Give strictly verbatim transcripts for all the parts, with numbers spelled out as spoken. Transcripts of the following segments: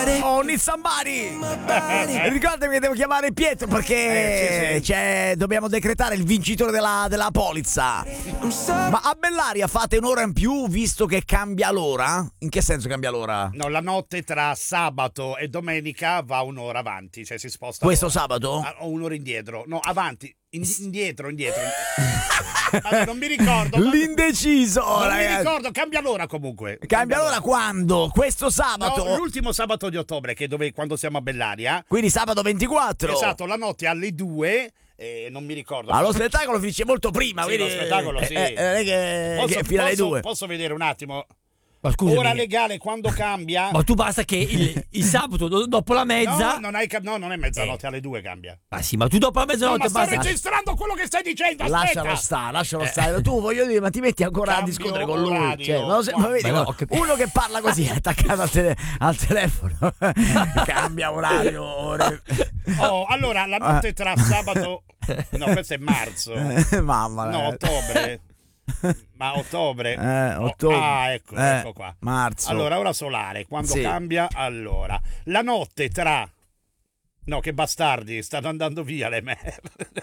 Oh, need somebody! Ricordami che devo chiamare Pietro perché Eh, sì, sì. c'è- dobbiamo decretare il vincitore della, della polizza. Ma a Bellaria fate un'ora in più visto che cambia l'ora? In che senso cambia l'ora? No, la notte tra sabato e domenica va un'ora avanti, cioè si sposta. Questo l'ora. sabato? Ah, o un'ora indietro. No, avanti, in- indietro, indietro. Vabbè, non mi ricordo. ma- L'indeciso, Non mi ragazzi. ricordo, cambia l'ora comunque. Cambia l'ora quando? Questo sabato? No, l'ultimo sabato di ottobre, che è dove quando siamo a Bellaria. Quindi sabato ventiquattro. Esatto, la notte alle due, eh, non mi ricordo. Ma lo spettacolo finisce molto prima, Sì, quindi lo spettacolo, sì. eh, eh, non è che, Posso, che fino alle posso- due. posso vedere un attimo? Ma scusami. Ora legale quando cambia? Ma tu basta che il, il sabato do- dopo la mezza. No, non, hai cap- no, non è mezzanotte, alle due cambia. Ma sì, ma tu dopo la No, mezzanotte ma sto basta. registrando quello che stai dicendo, aspetta. Lascialo stare, lascialo stare. Tu voglio dire, ma ti metti ancora a Cambio discutere con lui. orario. Cioè, ma lo se- ma vedi, Ma no, ma ho capito. uno che parla così è attaccato al, tele- al telefono. Cambia orario. ore- Oh, allora, la notte tra sabato... No, questo è marzo. Mamma No, mia. ottobre. Ma ottobre. Eh, Oh, ottobre. ah, ecco, Eh, ecco qua. marzo. Allora, ora solare, quando Sì. cambia, allora. La notte tra... No, che bastardi, stanno andando via le merda.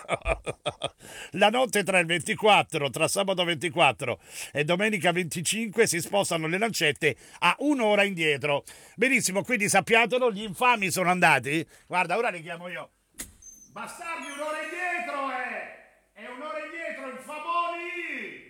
La notte tra il ventiquattro, tra sabato ventiquattro e domenica venticinque si spostano le lancette a un'ora indietro. Benissimo, quindi sappiatelo, gli infami sono andati. Guarda, ora li chiamo io. Bastardi, un'ora indietro, eh! È un'ora indietro, infamoni!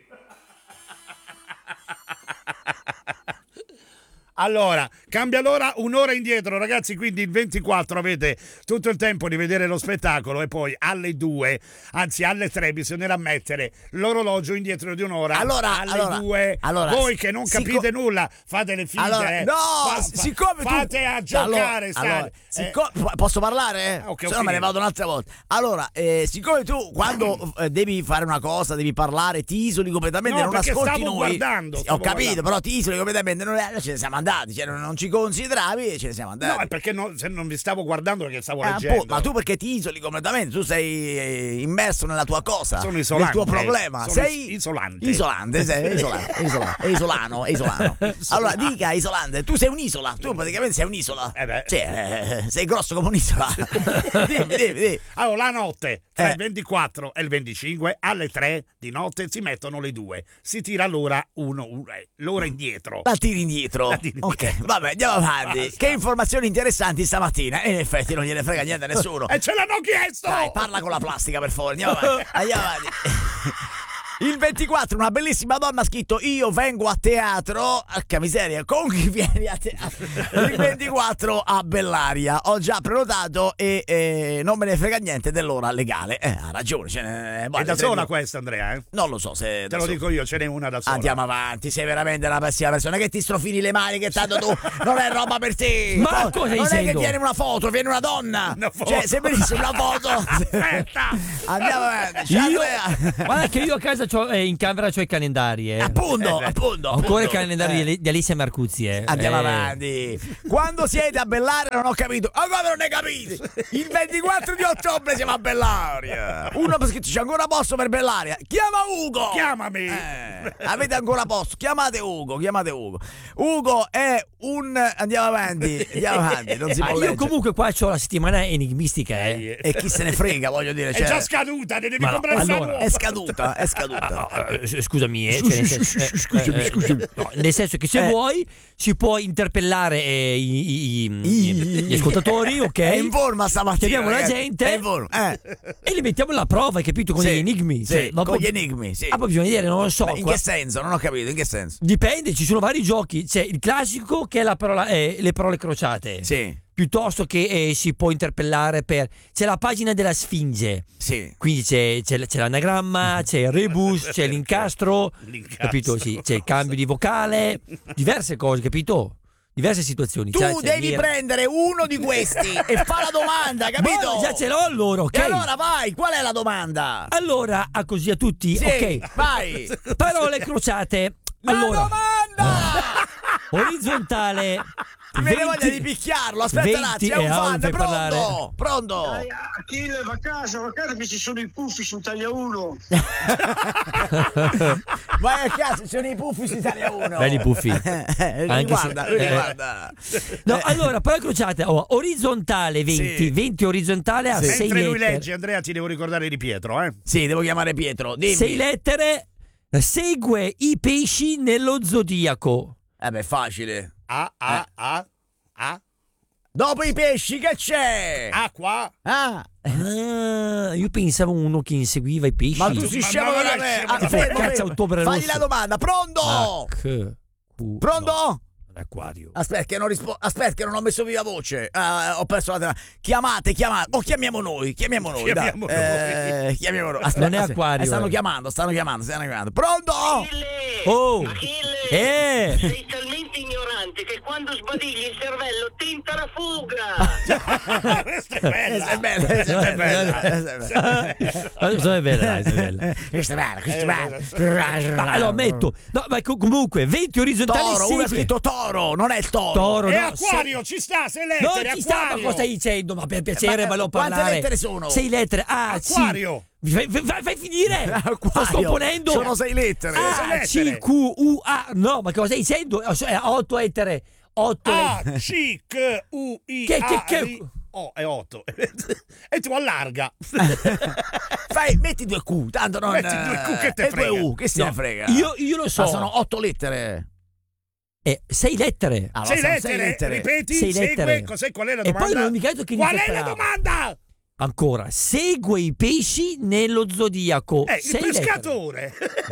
Allora, cambia l'ora un'ora indietro, ragazzi, quindi il ventiquattro avete tutto il tempo di vedere lo spettacolo e poi alle due, anzi alle tre bisognerà mettere l'orologio indietro di un'ora. Allora, alle allora, due, allora, voi che non sic- capite nulla, fate le finte. Allora, eh. no, Fa- fa- siccome tu- fate a giocare, allora, state. allora, Eh, sicco- po- posso parlare? Ah, ok, Se ho no me ne finito. vado un'altra volta. Allora, eh, siccome tu quando eh, devi fare una cosa, devi parlare, ti isoli completamente, No, non perché ascolti stavo noi. guardando, Sì, stavo ho capito, guardando. però ti isoli completamente, noi eh, ce ne siamo andati, cioè non, non ci consideravi e ce ne siamo andati. No, è perché non, se non vi stavo guardando perché stavo Eh, leggendo. appunto, ma tu perché ti isoli completamente? Tu sei eh, immerso nella tua cosa, Sono nel isolante. tuo problema. Sono sei isolante. Isolante, sei isolante, isolante, è isolano, è isolano. Allora, dica isolante, tu sei un'isola, tu praticamente sei un'isola. Eh beh. Cioè, eh, sei grosso come un'isola. dimmi, dimmi, dimmi. Allora, la notte tra Eh. il ventiquattro e il venticinque alle tre di notte si mettono le due. Si tira l'ora uno, un- eh, l'ora indietro. La tiri indietro. La tiri Ok, indietro. vabbè, andiamo avanti. Basta. Che informazioni interessanti stamattina. E in effetti non gliene frega niente a nessuno. E ce l'hanno chiesto! Dai, parla con la plastica per favore, andiamo avanti. Andiamo avanti. Il ventiquattro, una bellissima donna ha scritto: io vengo a teatro. Porca miseria, con chi vieni a teatro? Il ventiquattro a Bellaria. Ho già prenotato e eh, non me ne frega niente dell'ora legale. Eh, ha ragione. Ce n'è, È da sola questa, Andrea, eh? Non lo so se. Te da lo sola. dico io, ce n'è una da sola. Andiamo avanti, sei veramente una pessima persona. Che ti strofini le mani, che tanto tu non è roba per te. Ma No, cosa non è dicendo? che viene una foto, viene una donna. Una foto. Cioè, se venisse una foto. Aspetta! Andiamo avanti. Ciao, Io, Andrea. guarda che io a casa c'ho, eh, in camera c'ho i calendari. Eh. Appunto, Eh, appunto. Ho ancora i appunto. calendari Eh. di- di Alicia Marcuzzi. Eh. Andiamo Eh. avanti. Quando siete a Bellaria non ho capito. Ah, come non hai capito? Il ventiquattro di ottobre siamo a Bellaria. Uno ha scritto: c'è ancora posto per Bellaria. Chiama Ugo. Chiamami! Eh, avete ancora posto? Chiamate Ugo, chiamate Ugo. Ugo è un. Andiamo avanti, andiamo avanti. Non si Ah, può io leggere. comunque qua c'ho la settimana enigmistica. Eh. E chi se ne frega, voglio dire. È Cioè, già scaduta, ne devi Ma no, comprare una allora, nuova. è scaduta, è scaduta. No, eh, scusami, eh, Scusi, cioè, nel senso, scusi, eh, scusami, eh, scusami. no, nel senso che se Eh. vuoi si può interpellare eh, i, i- i- gli ascoltatori, ok? È in forma stamattina. Chiamiamo la ragazzi. gente. È in forma. Eh. E li mettiamo alla prova, hai capito? Con Sì, gli enigmi. sì, Cioè, ma con poi- gli enigmi, sì. Ah, poi bisogna vedere, non lo so. Beh, in qua- che senso? Non ho capito, in che senso? Dipende, ci sono vari giochi. C'è il classico che è la parola, eh, le parole crociate. Sì, Piuttosto che eh, si può interpellare per. C'è la pagina della Sfinge. sì. Quindi c'è, c'è, c'è l'anagramma, c'è il rebus, c'è l'incastro, L'incastro. capito? Sì, c'è il cambio di vocale, diverse cose, capito? Diverse situazioni. Tu C'è- c'è devi il- prendere uno di questi e fa la domanda, capito? Boh, già ce l'ho allora, ok? E allora vai, qual è la domanda? Allora, a così a tutti, Sì, ok. vai. Parole crociate. La Allora, domanda! orizzontale, Mi viene venti voglia di picchiarlo. Aspetta un venti attimo, è un e Alan fan. fai Pronto? parlare. Pronto? Dai, Achille, va a casa, va a casa che ci sono i puffi su Italia uno. Vai a casa, ci sono i puffi su Italia uno. Belli puffi. Eh, Anche guarda, se- lui eh. guarda. No, Eh, allora, poi crociate, oh, orizzontale venti, Sì. venti orizzontale a Sì. sei Mentre lui lettere. legge, Andrea, ti devo ricordare di Pietro, eh? Sì, devo chiamare Pietro. Dimmi. sei lettere, segue i pesci nello zodiaco. Eh beh, facile. A, A, A, A, Dopo i pesci che c'è? acqua. Ah, Ah, io pensavo uno che inseguiva i pesci. ma tu sei Ma- scemo ma- ma- veramente. ma- Ah, ma- fermo, cazzo, fermo. ottobre Fagli rosso. la domanda. Pronto? H, Q, Pronto? no, acquario. Aspetta che non rispondo. Aspetta che non ho messo viva voce. Ah, ho perso la telefonata. Chiamate, chiamate. O chiamiamo noi. Chiamiamo noi. Chiamiamo dai. noi. Eh, chiamiamo noi. Aspetta, Non è aspetta. acquario, Eh, stanno eh. chiamando, stanno chiamando, stanno chiamando. Pronto? Achille! Oh! Achille! Eh! Sei talmente ignorante che quando sbadigli il cervello tenta la fuga! Questa è bella. Questa è bella, questa è bella, questa è bella. Ma non è bella, dai, è bella. Questa è bella, questa è bella. Ma lo ammetto. No, ma co- comunque, venti orizzontali Toro, uno ha segue. scritto toro, non è il toro. Toro, E no, acquario, ci sta, sei se- Non lettere, ci sta, ma acquario. cosa stai dicendo? Ma per piacere, ma- volevo quante parlare. lettere sono? Sei lettere. Ah, sì. Acquario. Fai, fai- fai finire. Acquario. Sto scomponendo. Sono sei lettere. A, sei lettere. C, Q, U, A. No, ma cosa stai dicendo? È otto lettere. Otto A, lettere. C, Q, U, I, Che- che- A, che- R, O, è otto. E tu allarga. Fai, metti due Q, tanto non. Metti due Q che te e due frega. U, che se ne No, frega. Io, io lo so. Ma sono otto lettere. Eh, sei lettere. Allora, sei sono lettere, ripeti, Sei segue, lettere. cos'è, qual è la E domanda? poi non ho mica detto che Qual inizia è la per A. domanda? Ancora, segue i pesci nello zodiaco. Eh, il Sei lettere. pescatore.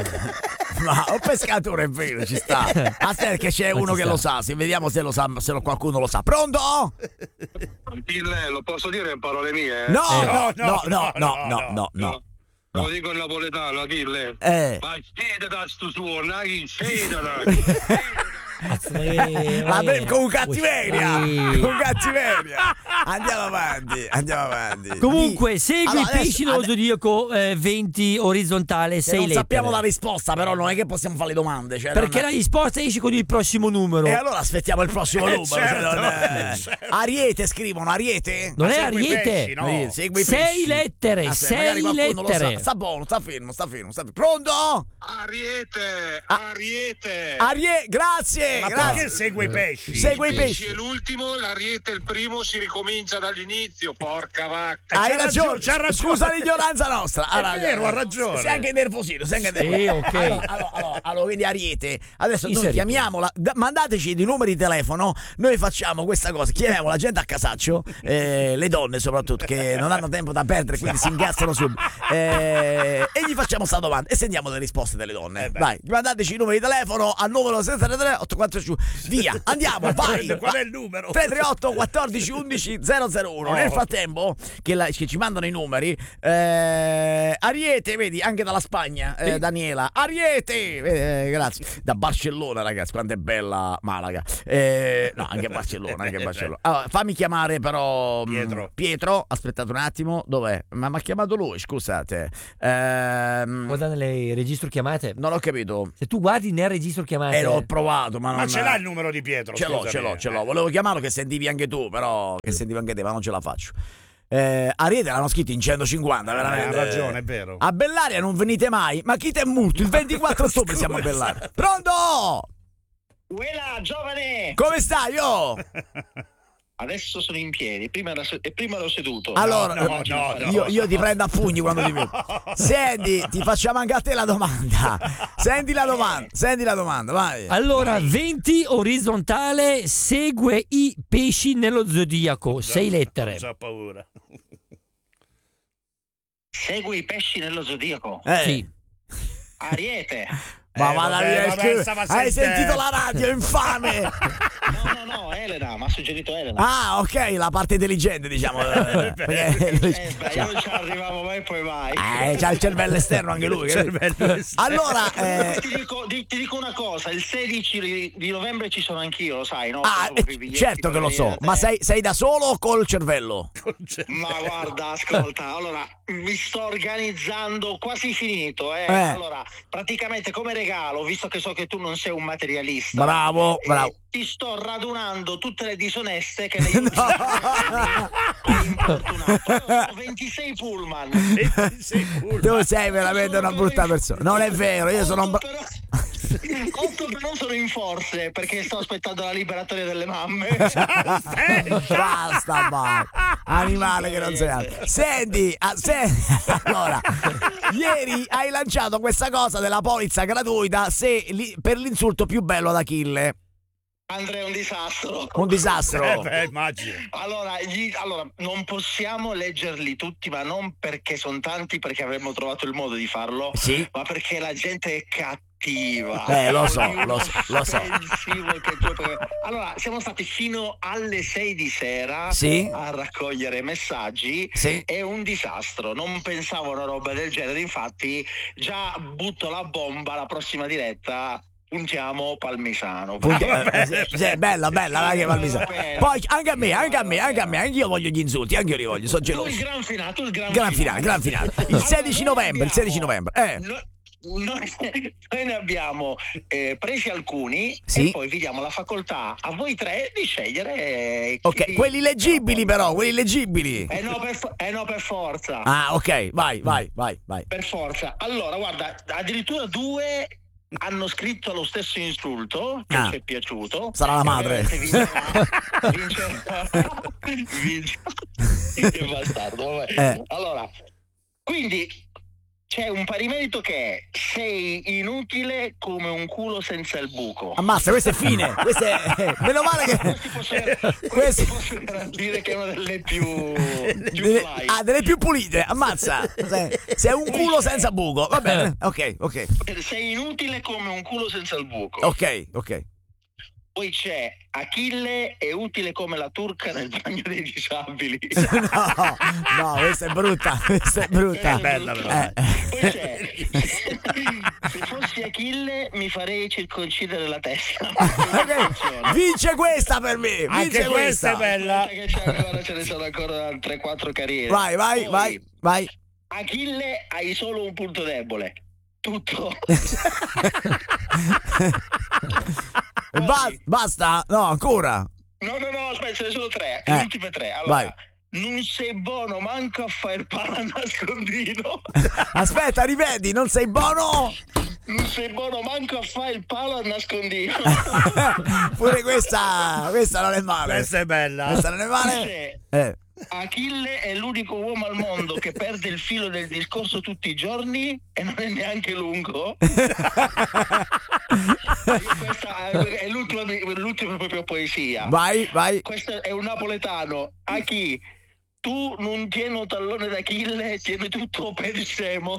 Ma un pescatore è vero, ci sta. Aspetta che c'è Ma uno ci che sta. lo sa, se vediamo se lo sa, se lo- qualcuno lo sa. Pronto? Achille, lo posso dire in parole mie? No, Eh. no, No, no, no, no, no, no, no, no. Lo dico in napoletano, Achille. Eh. Ma siete da sto suono, siete Cazzo, eh, La eh. be- con cattiveria, Eh. con cattiveria. Andiamo avanti, andiamo avanti. Comunque, Di- segui Allora, i pesci adesso- nello ade- zodiaco eh, venti orizzontale, se sei non lettere. sappiamo la risposta, però non è che possiamo fare le domande. Cioè Perché la non... risposta esce con il prossimo numero. E allora aspettiamo il prossimo Eh, numero. cioè, certo, non è- eh, certo. Ariete scrivono, Ariete? Non Ma è segui i Ariete. pesci, no? Ariete, segui i Sei pesci. lettere, Aspetta, magari sei qualcuno lo lettere. sa. Sta buono, sta fermo, sta fermo, sta fermo. Pronto? Ariete, Ah. Ariete. Ariete, grazie, Ma grazie. perché segue i pesci? Segue i Il pesci. è l'ultimo, l'Ariete è il primo, si ricomincia dall'inizio, porca vacca. Hai c'ha ragione, ragione, c'ha ragione. scusa l'ignoranza nostra. È vero, ha ragione. Sei anche nervosino, sei anche Sì, nervosino. ok. Allora, allora, allora, allora, quindi Ariete, adesso In noi serio? chiamiamola, da- mandateci dei numeri di telefono, noi facciamo questa cosa, chiamiamo la gente a casaccio, eh, le donne soprattutto, che non hanno tempo da perdere, quindi si incazzano subito, eh, e gli facciamo sta domanda e sentiamo le risposte delle donne. Vai, mandateci i numeri di telefono al numero sette tre tre otto quattro cinque, via, andiamo, vai. Qual è il numero? tre tre otto quattordici undici zero zero uno. Oh. Nel frattempo che, la- che ci mandano i numeri, eh, Ariete, vedi, anche dalla Spagna, eh, Daniela Ariete, eh, grazie, da Barcellona, ragazzi, quanto è bella Malaga, eh, no, anche Barcellona, anche Barcellona. Allora, fammi chiamare però mh, Pietro. Pietro, aspettate un attimo, dov'è? Ma mi ha chiamato lui, scusate. Ehm, Guarda nelle registro chiamate. non ho capito. Se tu guardi nel registro chiamate. Eh, l'ho provato, ma non Ma ce l'ha il numero di Pietro? Ce l'ho, scusami. ce l'ho, ce l'ho. Eh. Volevo chiamarlo che sentivi anche tu, però che sentivi anche te, ma non ce la faccio. Eh, Ariete l'hanno scritto in centocinquanta, Eh, veramente. ha ragione, è vero. A Bellaria non venite mai, ma chi t'è muto? Il ventiquattro ottobre siamo a Bellaria. Pronto? Quella giovane! Come stai? Oh? Adesso sono in piedi, prima ero, se- e prima ero seduto. Allora, no, no, no. io, io ti prendo a pugni quando ti vedo. Senti, ti facciamo anche a te la domanda. Senti la domanda, senti la domanda, vai. Allora, venti orizzontale, segue i pesci nello zodiaco. Sei lettere. Ho già paura. Segui i pesci nello zodiaco. Eh. Sì. Ariete. Ma Eh, vada vabbè, via, vabbè, scu- stava hai sentendo. sentito la radio, infame! No, no, no, Elena, mi ha suggerito Elena. Ah, ok, la parte intelligente, diciamo. eh, perché lui- Eh, beh, io non ci arrivavo mai poi mai. Eh, c'ha il cervello esterno anche lui. capito? Cervello esterno. Allora, eh, Ti dico, di- ti dico una cosa, il sedici di, di novembre ci sono anch'io, lo sai, no? ah, Proprio eh, i biglietti certo che lo so, per venire. ma sei, sei da solo o col cervello? Ma guarda, ascolta, allora mi sto organizzando, quasi finito, eh. Eh. Allora, praticamente come regalo regalo, visto che so che tu non sei un materialista. Bravo, eh, bravo. Ti sto radunando tutte le disoneste che negli ultimi No. hai importunato. Io sono ventisei pullman. ventisei pullman. Tu sei veramente una brutta persona. Non è vero, io sono un bra- otto però sono in forze perché sto aspettando la liberatoria delle mamme. Basta, basta. Animale che non sei altro. Senti, ah, se- allora, ieri hai lanciato questa cosa della polizza gratuita se li- per l'insulto più bello ad Achille. Andrea è un disastro. Un disastro. Eh beh, immagino. Allora, gli- allora, non possiamo leggerli tutti, ma non perché sono tanti, perché avremmo trovato il modo di farlo, Sì. ma perché la gente è cattiva. Eh, lo so, Ognuno lo so, lo so. offensivo che tu- Allora, siamo stati fino alle sei di sera Sì. a raccogliere messaggi. Sì. È un disastro, non pensavo a una roba del genere, infatti già butto la bomba alla prossima diretta. Puntiamo Palmisano. Punti- vabbè. eh, sì, sì, bella, bella, dai, che Palmisano. Poi anche a me, anche a me, anche a me, anche io voglio gli insulti, anche io li voglio, sono Tu il geloso. gran finale, tu il gran, Gran finale, gran finale. Il sedici novembre, il sedici novembre. Eh. Noi, noi- noi ne abbiamo eh, presi alcuni Sì. e poi vi diamo la facoltà a voi tre di scegliere. eh, Ok, chi- quelli leggibili però, quelli leggibili. Eh no, per, fo- eh no, per forza. Ah, ok, vai, vai, vai, vai. Per forza. Allora, guarda, addirittura due hanno scritto lo stesso insulto che Ah. ci è piaciuto. Sarà la madre. Ovviamente vincerà- vincerà- vincerà- che bastardo, vabbè. Eh. Allora, quindi c'è un parimerito che è: sei inutile come un culo senza il buco. Ammazza, questo è fine. Questo è. Meno male che. Questi posso, Questo- questi posso garantire che è una delle più, più Delle, fly. ah, delle più pulite, ammazza. Sei, sei un culo senza buco. Va bene, ok, ok. Sei inutile come un culo senza il buco. Ok, ok. Poi c'è Achille è utile come la turca nel bagno dei disabili. No, no, questa è brutta, questa è brutta. Bella, però. Eh. Poi c'è se fossi Achille mi farei circoncidere la testa. Ok, vince questa per me, vince Anche questa questa. è bella. Che c'è ancora, ce ne sono ancora altre quattro carriere. Vai, vai, Poi, vai, vai. Achille hai solo un punto debole. Tutto. Ba- basta? No, ancora. No, no, no, aspetta, ce ne sono tre. Eh, Le ultime tre. Allora, vai. non sei buono manco a fare il pane a nascondino. Aspetta, ripeti, non sei buono? Non sei buono manco a fare il palo a nascondino. Pure questa, questa non è male. Questa è bella. Questa non è male? C'è Eh. Achille è l'unico uomo al mondo che perde il filo del discorso tutti i giorni e non è neanche lungo. Questa è l'ultima, l'ultima proprio poesia. Vai, vai. Questo è un napoletano. A chi? Tu non tieni un tallone d'Achille, tieni tutto per il semo.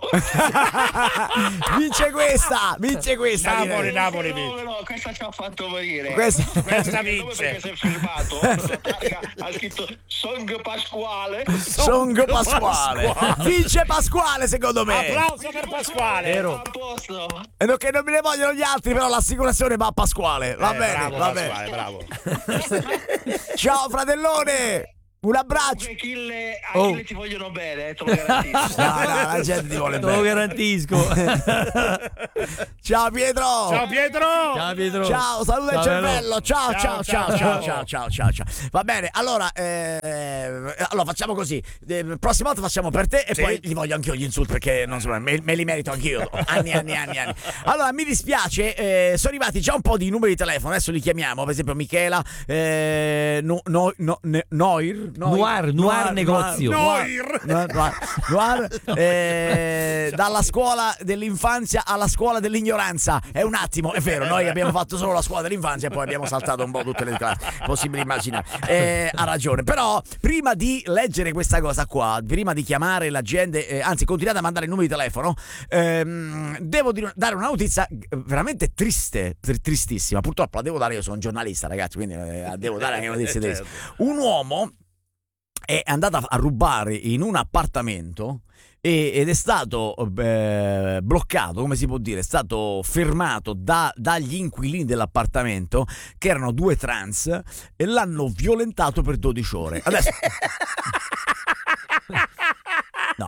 Vince questa, vince questa. Napoli, direi. Napoli no, vince. no, questa ci ha fatto morire. Questa- Questa Dove vince. Perché si è firmato. Ha scritto Song Pasquale. Song Pasquale. Vince Pasquale secondo me. Applauso per Pasquale. A posto. E non che non me ne vogliono gli altri, però l'assicurazione va a Pasquale. Va Eh, bene, bravo, va Pasquale, bene. bravo. Ciao fratellone. Un abbraccio. Achille, Oh. Achille ti vogliono bene, eh, te lo garantisco. No, no, la gente ti vuole Te lo bene. garantisco. Ciao Pietro. Ciao Pietro. Ciao Pietro. Ciao, saluta il Ciao, cervello. Ciao, ciao, Ciao, ciao, ciao, ciao, ciao. ciao, ciao, ciao, ciao. Va bene, allora, eh, allora facciamo così. Eh, prossima volta facciamo per te e Sì. poi li voglio anch'io gli insulti perché non so, me, me li merito anch'io. Anni, anni, anni, anni. Allora, mi dispiace, eh, sono arrivati già un po' di numeri di telefono. Adesso li chiamiamo. Per esempio, Michela, eh, no, no, no, ne- Noir, Noir, Noir negozio. Noir, Noir, Noir, Noir, eh, dalla scuola dell'infanzia alla scuola dell'ignoranza. È un attimo, è vero, noi abbiamo fatto solo la scuola dell'infanzia e poi abbiamo saltato un po' tutte le classi possibili immaginare. Eh, ha ragione, però prima di leggere questa cosa qua, prima di chiamare la gente, eh, anzi continuate a mandare il numero di telefono, ehm, devo dire- dare una notizia veramente triste, tr- tristissima. Purtroppo la devo dare, io sono un giornalista ragazzi, quindi eh, devo dare anche notizie Certo. triste. Un uomo è andato a rubare in un appartamento e- ed è stato eh, bloccato, come si può dire, è stato fermato da- dagli inquilini dell'appartamento che erano due trans e l'hanno violentato per dodici ore. Adesso No,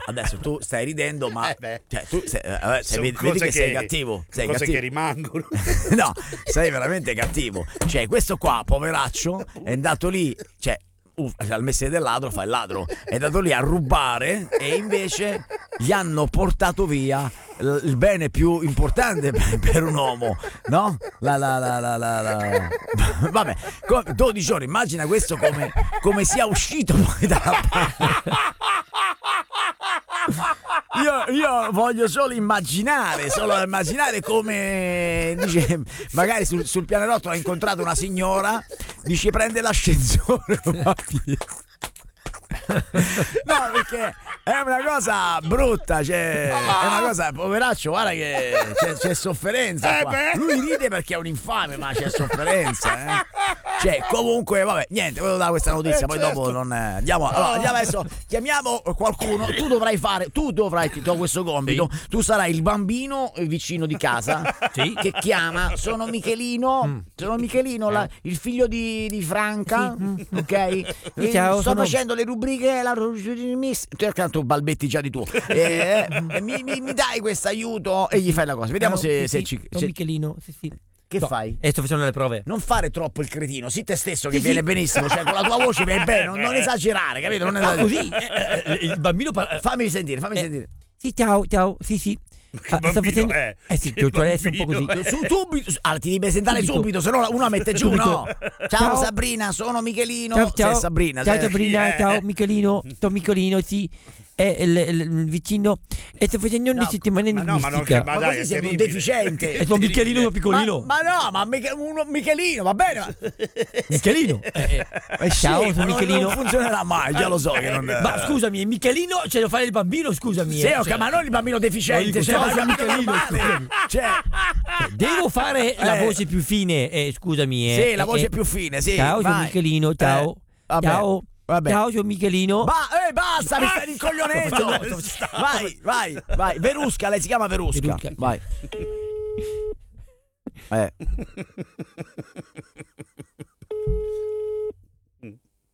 adesso tu stai ridendo, ma Eh beh. cioè, tu sei, eh, Sono vedi, cose vedi che, sei che- cattivo. Sei cose cattivo. che rimangono. No, sei veramente cattivo. Cioè, questo qua, poveraccio, è andato lì, cioè, uh, al mestiere del ladro fa il ladro, è andato lì a rubare e invece gli hanno portato via l- il bene più importante per, per un uomo, no? La, la, la, la, la, la. Vabbè, co- dodici ore, immagina questo come, come sia uscito poi dalla Io, io voglio solo immaginare, solo immaginare come dice, magari sul, sul pianerottolo ha incontrato una signora, dice prende l'ascensore, non va via. No, perché è una cosa brutta, cioè, è una cosa, poveraccio, guarda che c'è, c'è sofferenza Eh qua. beh. Lui ride perché è un infame, ma c'è sofferenza, eh. Cioè, comunque, vabbè, niente, volevo dare questa notizia, Eh, poi certo. dopo non eh, andiamo, allora, andiamo adesso, chiamiamo qualcuno, tu dovrai fare, tu dovrai, ti do questo compito, tu sarai il bambino vicino di casa Sì. che chiama, sono Michelino, sono Michelino, la- il figlio di, di Franca, ok? E Ciao, sto sono- facendo le rubriche, la miss, tu accanto balbetti già di tu, e, eh, mi, mi- mi dai questo aiuto e gli fai la cosa, vediamo Ciao, se, sì, se sì, ci... sono se- Michelino, sì, sì. che No, fai? E sto facendo le prove. Non fare troppo il cretino, sii te stesso che Sì, viene sì. benissimo, cioè con la tua voce viene bene, non, non esagerare, capito? Non Ah, esagerare. così eh, eh, il bambino parla. Fammi sentire, fammi Eh, sentire. Sì, ciao, ciao, sì, sì. Che Ah, sto bambino facendo- è? Eh sì, Che tu tu adesso è un po' così. bambino è? Su, subito, allora, ti devi presentare subito, Subito. se no uno mette giù, Subito. no? Ciao, Ciao. Sabrina, sono Michelino. Ciao, ciao. Sei Sabrina. Ciao sei- Sabrina, eh. ciao Michelino, sto Michelino, sì. È il, il- il vicino. E sto facendo una No, settimana ma no, ma non linguistica. che- Ma, ma dai, così è sei un terribile. deficiente. E sono Michelino, sono Ma, piccolino. ma no, ma Mich- uno Michelino, va bene. Ma, Michelino. Eh, ma ciao, sì, sono ma non- Michelino. Non funzionerà mai, già lo so che non. Ma scusami, Michelino, ce lo fai il bambino, scusami. Sì, eh, ok, cioè, ma non il bambino deficiente, Dico, cioè, ciao, ma il sono bambino Michelino, normale. scusami. Cioè, Devo fare la Eh. voce più fine, eh, scusami. Eh. sì, la Eh, voce eh. più fine, sì. Ciao, sono vai. Michelino, ciao. Eh, vabbè, Ciao. vabbè. Ciao, sono Michelino. Ba- eh, basta, mi stai rincoglionendo. Vai, vai, vai. Verusca, lei si chiama Verusca. Verusca. Vai. Eh.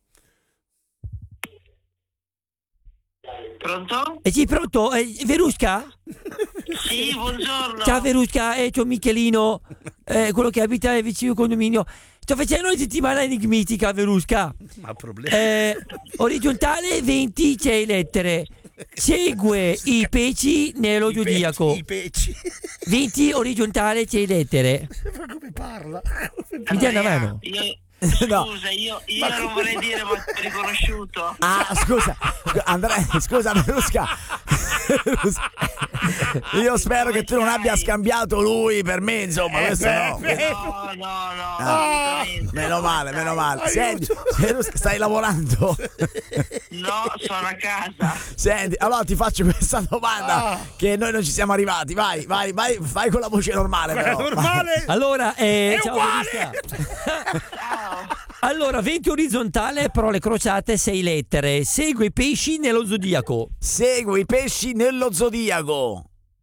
Pronto? Eh sì, pronto? Eh, Verusca? Sì, buongiorno. Ciao Verusca, eh, sono Michelino, eh, quello che abita vicino al condominio. Sto facendo una settimana enigmitica, Verusca. Ma problema. Eh, orizzontale venti sei lettere. Segue i peci nello zodiaco. I peci. venti orizzontale sei lettere. Ma come parla? Mi dai una Andrea, mano? Io, No. scusa, io, io non vorrei dire, ma ti ho riconosciuto. Ah, scusa, Andrea, scusa, Verusca. Verusca. Io spero che tu non abbia scambiato lui per me, insomma, Eh, questo no. beh, beh. No, no, no. Ah, assolutamente. meno male, meno male. Aiuto. Senti, Verusca, stai lavorando? No, sono a casa. Senti, allora ti faccio questa domanda Ah. che noi non ci siamo arrivati. Vai, vai, vai, fai con la voce normale, Ma è però. normale? Allora, eh, È ciao uguale. Verusca. Ciao. Allora, venti orizzontale, parole crociate, sei lettere. Segue i pesci nello zodiaco. Segui i pesci nello zodiaco.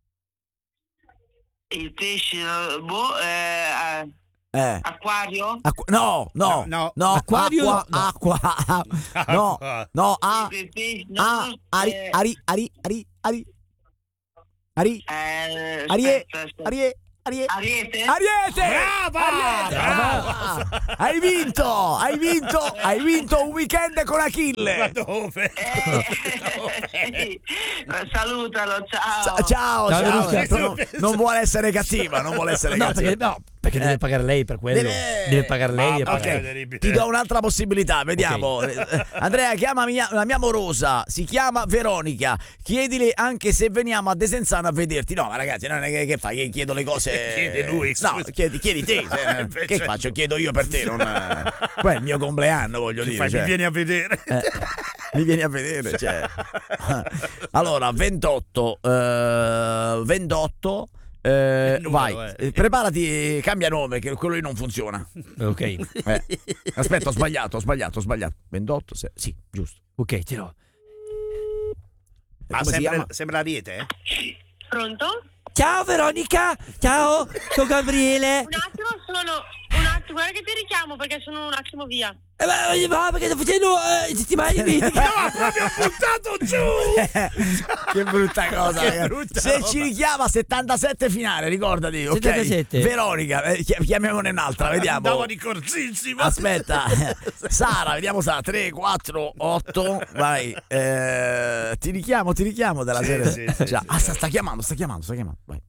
Il pesce, eh, boh, eh, Eh. acquario? Acqu- no, no, No, no, no. Acquario, acqua, no. acqua, no, Acqua. no, a, Il pesce, no, a, ari, eh, ari, ari, ari, ari, ari, eh, arie, aspetta, aspetta. arie, arie, Ariete? Ariete! Brava! Ariete! Brava! Brava! Hai vinto! Hai vinto! Hai vinto un weekend con Ma Achille! dove? Eh, sì. Salutalo, ciao. Ciao, ciao, Ciao, ciao. Verusca. Non, non vuole essere cattiva, non vuole essere No, cattiva. perché, no, perché deve Eh. pagare lei per quello. Deve- Deve, pagare lei. Ma- deve ok. pagare- È terribile. Ti do un'altra possibilità, vediamo. Eh, Andrea, chiama mia- la mia morosa, si chiama Veronica. Chiedile anche se veniamo a Desenzano a vederti. No, ma ragazzi, non è che, che fai? Che chiedo le cose. Chiede lui, No, scusa. chiedi, chiedi te. eh, Invece- che faccio? Chiedo io per te. Non... Poi è il mio compleanno, voglio Che dire. fai? cioè. Mi vieni a vedere? Eh, mi vieni a vedere, cioè. Allora, ventotto, eh, ventotto, eh, Che vai, numero è? eh, preparati, cambia nome, che quello lì non funziona. Ok, Eh, Aspetta, ho sbagliato, ho sbagliato, ho sbagliato. ventotto, se- sì, giusto. ok, ce l'ho. Ma Come si sembra, chiama? sembra Ariete, eh? Pronto? Ciao Veronica, ciao, sono Gabriele. Un attimo, sono un attimo. Ragazzi, guarda che ti richiamo perché sono un attimo via. Eh, ma, ma perché sto facendo eh, settimane di mitica? No, proprio buttato giù! Che brutta cosa, Che ragazzi. brutta Se roba. ci richiama settantasette finale, ricordati, ok? settantasette. Veronica, eh, chi- chiamiamone un'altra, vediamo. Andavo di corsissimo. Aspetta, Sara, vediamo Sara, tre, quattro, otto, vai, eh, ti richiamo, ti richiamo dalla Sì, serie. sì, sì, Già. sì, ah, sì. sta, sta chiamando, sta chiamando, sta chiamando, vai.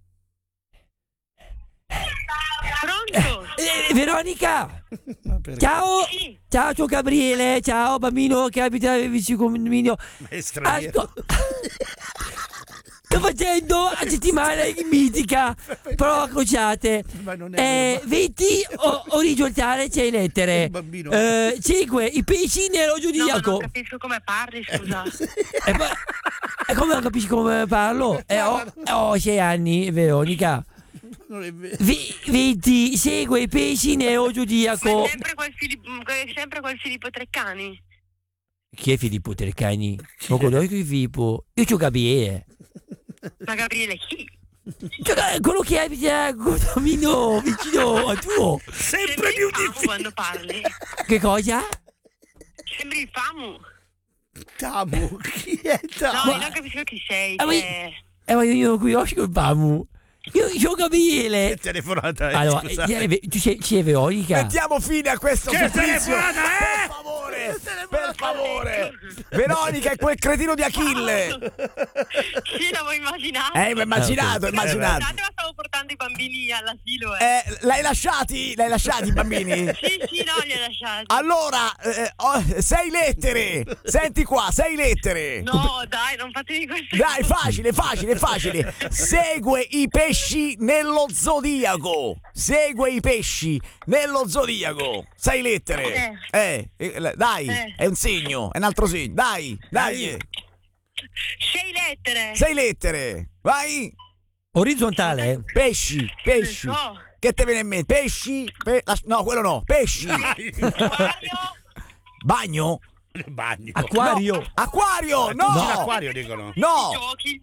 Pronto? Eh, Veronica! Ma perché? Ciao! Sì. Ciao, sono Gabriele, ciao bambino che abita vicino al condominio. Ma è straniero. Asco- Sto facendo a settimana mitica, prova crociate. Ma non è Eh, normale. venti o- orizzontale sei lettere. Il bambino. Eh, cinque i pesci nello No, zodiaco. non capisco come parli, scusa. E poi- e come non capisci come parlo? Eh, ho, ho sei anni, Veronica. Non è vero. Vi- venti segue i pesci nello Ma zodiaco. è sempre quel, Filippo, è sempre quel Filippo Treccani. Chi è Filippo Treccani? Non conosco Filippo. Io c'ho Gabriele. Ma Gabriele chi? Cioè, quello che abita a condominio vicino a tuo. Sempre più il famu difficile. quando parli. Che cosa? Sembri il famu. Tamu, chi è No, Tamu? io non capisco chi sei. Ah, ma- cioè- Eh, ma io non conosco il Pamu. Io c'ho Gabriele. Che telefonata è? Allora, Scusate. eh, tu sei, sei Veronica? Mettiamo fine a questo Che supplizio. telefonata è? Per favore, per favore. Veronica è quel cretino di Achille. Sì, l'avevo immaginato. Eh, ma immaginato, Ah, ok. immaginato. Scusate, ma stavo portando i bambini all'asilo. Eh. Eh, l'hai lasciati? L'hai lasciati i bambini? Sì, sì, no, li ho lasciati. Allora, eh, oh, sei lettere. Senti qua, sei lettere. No, dai, non fatevi questo. Dai, facile, facile, facile. Segue i pesci nello zodiaco. Segue i pesci nello zodiaco. Sei lettere. Eh, eh, dai, Eh. è un segno, è un altro segno. Dai, dai. Sei lettere. Sei lettere. Vai. Orizzontale? Pesci, pesci. No. Che te viene in mente? Pesci? Pe- la- no, quello no. Pesci. Acquario. Bagno? Bagno. Acquario? No. Acquario, no. Tutti in acquario dicono. No. Giochi.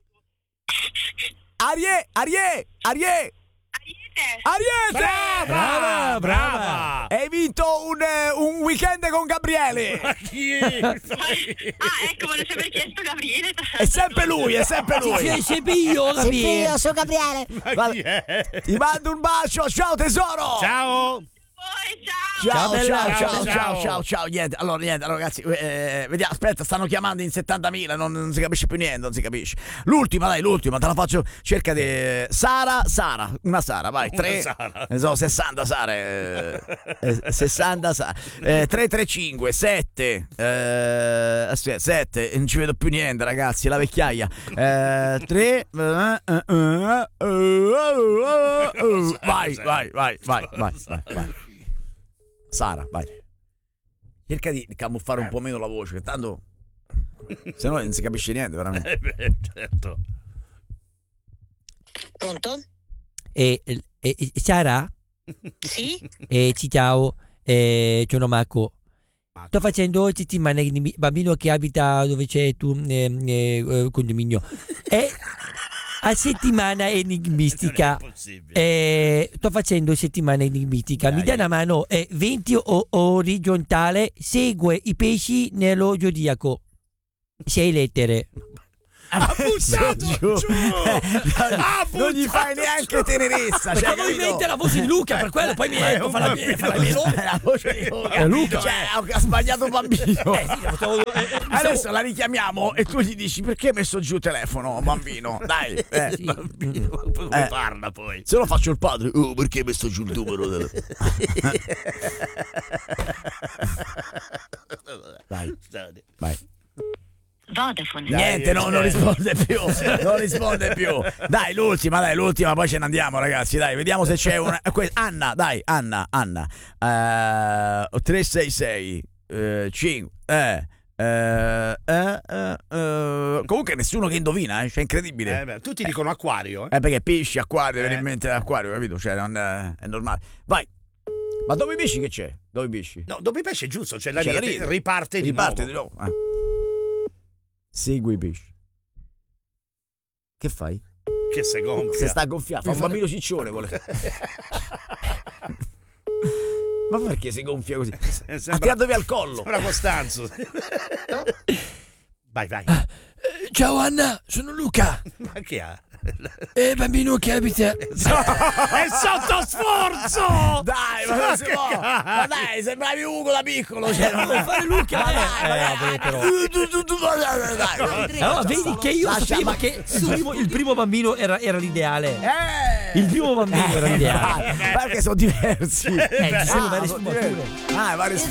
Arie, Arie, Arie. Ariete. Ariete! Brava, brava. Hai vinto un, eh, un weekend con Gabriele. Ma chi è? Ah, ecco, volevo sapere chiesto Gabriele. È sempre lui, è sempre lui. Sei, sei io, Gabriele. Io sono Gabriele. Ma chi è? Ti mando un bacio, ciao tesoro. Ciao. Poi, ciao. Ciao, Ciao, bella. ciao, ciao, Ciao, ciao, ciao. ciao, ciao, niente, allora niente, allora ragazzi, eh, vediamo, aspetta, stanno chiamando in settantamila, non, non si capisce più niente, non si capisce. L'ultima, dai, l'ultima, te la faccio, cerca di... Sara, Sara, una Sara, vai, Una tre, Sara. ne so, sessanta Sara, eh, eh, sessanta Sara, eh, tre tre cinque, sette, eh, aspetta, sette, non ci vedo più niente ragazzi, la vecchiaia, eh, tre, eh, eh, eh, eh, eh, eh, vai, vai, vai, vai, vai, vai, vai. Sara, vai. Cerca di camuffare un po' meno la voce, che tanto se no non si capisce niente, veramente. Eh beh, certo. Pronto? E, e, e- Sara? Sì? Eh, ci ciao, eh, sono Marco. Sto facendo settimana di bambino che abita dove c'è tu eh, eh, condominio. E a settimana enigmistica. Non è possibile. Eh, sto facendo settimana enigmistica. Mi dai una mano? È venti o- orizzontale. Segue i pesci nello zodiaco. Sei lettere. Ha buttato giù. Ha Non gli fai neanche tenerezza, Perché cioè, avevo in capito? mente la voce di Luca, per quello poi mi Ma è ecco, un fa la bambino. fa la melo. La voce di Luca. È Luca. Cioè, ha ha sbagliato un bambino. Eh, sì, lo stavo- eh, eh, Adesso la richiamiamo e tu gli dici perché hai messo giù il telefono, bambino? Dai, eh. Sì. Come Eh. parla poi? Se lo faccio il padre, oh, perché hai messo giù il numero? del- Vai, vai. Vodafone. Niente, no, non risponde più. Non risponde più. Dai, l'ultima, dai, l'ultima, poi ce ne andiamo, ragazzi. Dai, vediamo se c'è una. que- Anna, dai, Anna, Anna. Eh, tre sei sei cinque. Eh. Eh, eh, eh, eh. Comunque nessuno che indovina, eh? Cioè, incredibile. Eh beh, tutti dicono acquario, eh? Eh, perché pesci, acquario, viene Eh. in mente l'acquario, capito? Cioè, non è, è normale. Vai. Ma dove i pesci che c'è? Dove i pesci? No, dopo i pesci è giusto, c'è la C'è la rete, rete. riparte di Riparte nuovo. di nuovo. Eh. Segui i pesci. Che fai? Che se gonfia. Se sta a gonfiare, fa un bambino ciccione, vuole. Ma perché si gonfia così? Sembra- Ha tirato via il collo. Sembra Costanzo. Vai, vai. Ciao Anna, sono Luca. Ma che ha? Eh, bambino che abita. È sotto sforzo! Dai, ma non si può. Ma dai, sembravi Ugo da piccolo. Cioè, non puoi fare Luca. Ma dai, ma dai, però. Tu, tu, tu, dai, dai. Allora, vedi che io Lascia- sapevo ma- che il primo, il primo bambino era, era l'ideale. Eh! Il primo bambino era l'ideale. Perché sono diversi. Eh, ci sono Ah, varie sono sfumature. diversi. Ah, varie Esatto,